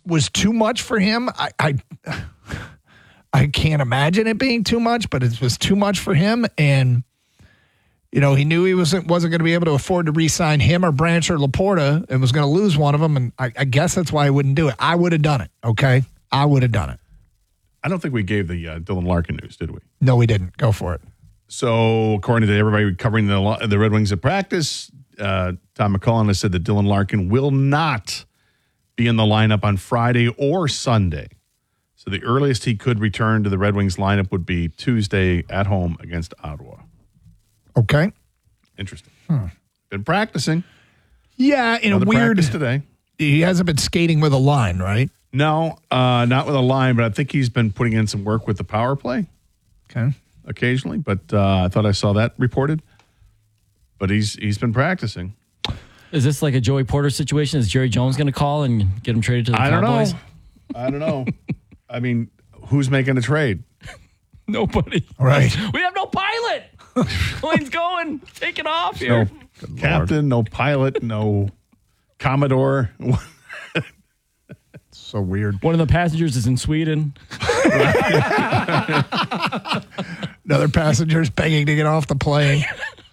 was too much for him. I can't imagine it being too much, but it was too much for him. And, he knew he wasn't going to be able to afford to re-sign him or Branch or Laporta and was going to lose one of them. And I guess that's why he wouldn't do it. I would have done it, okay? I would have done it. I don't think we gave the Dylan Larkin news, did we? No, we didn't. Go for it. So, according to everybody covering the Red Wings at practice, Tom McCullen has said that Dylan Larkin will not be in the lineup on Friday or Sunday. So the earliest he could return to the Red Wings lineup would be Tuesday at home against Ottawa. Okay. Interesting. Been practicing. Yeah, in Another a weird practice today. He hasn't been skating with a line, right? No, not with a line, but I think he's been putting in some work with the power play. Okay. Occasionally, but I thought I saw that reported. But he's been practicing. Is this like a Joey Porter situation? Is Jerry Jones going to call and get him traded to the Cowboys? I don't know. I mean, who's making a trade? Nobody. Right. We have no pilot. Plane's going. Taking off here. No captain, no pilot, no Commodore. So weird. One of the passengers is in Sweden. Another passenger's begging to get off the plane.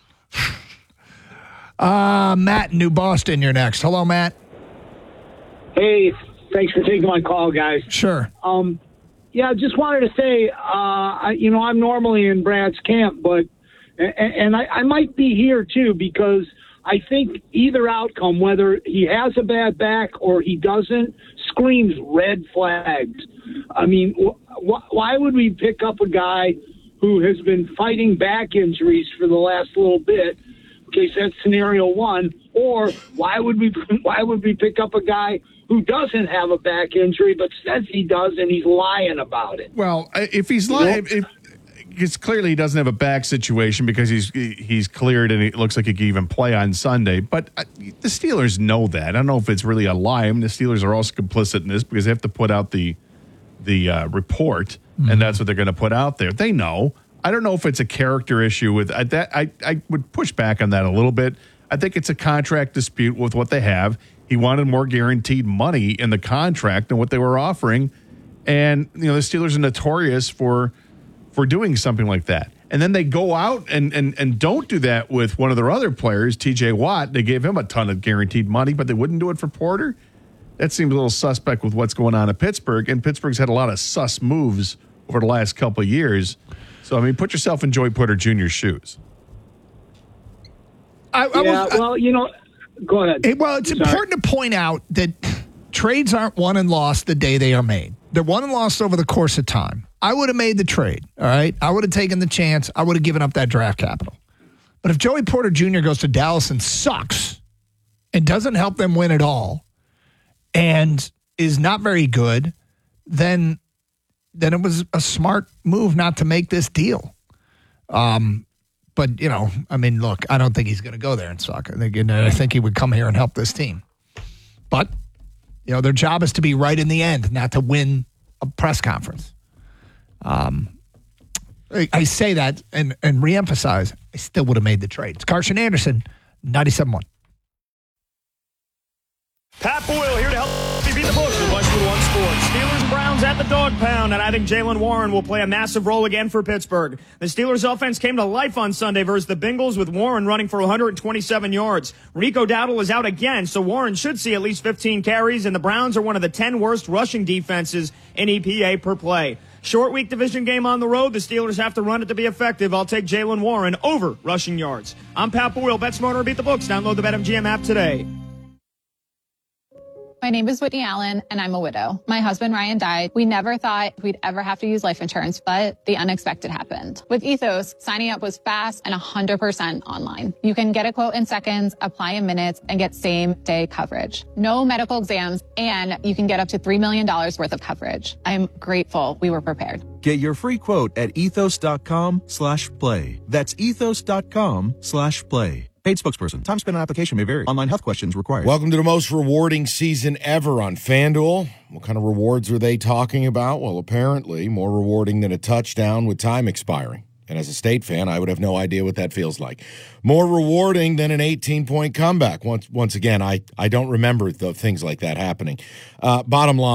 Matt, New Boston, you're next. Hello, Matt. Hey, thanks for taking my call, guys. Sure. Yeah, just wanted to say, I'm normally in Brad's camp, but I might be here too, because I think either outcome, whether he has a bad back or he doesn't, screams red flags. I mean, why would we pick up a guy who has been fighting back injuries for the last little bit? Okay, so that's scenario one. Or why would we pick up a guy who doesn't have a back injury but says he does and he's lying about it? Well, if he's lying, it's clearly he doesn't have a back situation because he's cleared and it looks like he can even play on Sunday. But the Steelers know that. I don't know if it's really a lie. I mean, the Steelers are also complicit in this because they have to put out the report, and that's what they're going to put out there. They know. I don't know if it's a character issue with that. I would push back on that a little bit. I think it's a contract dispute with what they have. He wanted more guaranteed money in the contract than what they were offering. And, the Steelers are notorious for doing something like that. And then they go out and don't do that with one of their other players, TJ Watt. They gave him a ton of guaranteed money, but they wouldn't do it for Porter. That seems a little suspect with what's going on at Pittsburgh. And Pittsburgh's had a lot of sus moves over the last couple of years. So, I mean, put yourself in Joey Porter Jr.'s shoes. Go ahead. Well, it's important to point out that trades aren't won and lost the day they are made. They're won and lost over the course of time. I would have made the trade, all right? I would have taken the chance. I would have given up that draft capital. But if Joey Porter Jr. goes to Dallas and sucks and doesn't help them win at all and is not very good, then it was a smart move not to make this deal. But, look, I don't think he's going to go there and suck. I think he would come here and help this team. But, their job is to be right in the end, not to win a press conference. I say that and reemphasize, I still would have made the trade. It's Carson Anderson, 97.1. Pat Boyle here to help you beat the Bush with Westwood One Sports. Steelers and Browns at the Dog Pound, and I think Jaylen Warren will play a massive role again for Pittsburgh. The Steelers offense came to life on Sunday versus the Bengals with Warren running for 127 yards. Rico Dowdle is out again, so Warren should see at least 15 carries, and the Browns are one of the 10 worst rushing defenses in EPA per play. Short week division game on the road. The Steelers have to run it to be effective. I'll take Jaylen Warren over rushing yards. I'm Pat Boyle. Bet smarter, beat the books. Download the BetMGM app today. My name is Whitney Allen, and I'm a widow. My husband, Ryan, died. We never thought we'd ever have to use life insurance, but the unexpected happened. With Ethos, signing up was fast and 100% online. You can get a quote in seconds, apply in minutes, and get same-day coverage. No medical exams, and you can get up to $3 million worth of coverage. I'm grateful we were prepared. Get your free quote at ethos.com/play. That's ethos.com/play. Paid spokesperson. Time spent on application may vary. Online health questions required. Welcome to the most rewarding season ever on FanDuel. What kind of rewards are they talking about? Well, apparently more rewarding than a touchdown with time expiring. And as a State fan, I would have no idea what that feels like. More rewarding than an 18-point comeback. Once again, I don't remember things like that happening. Bottom line.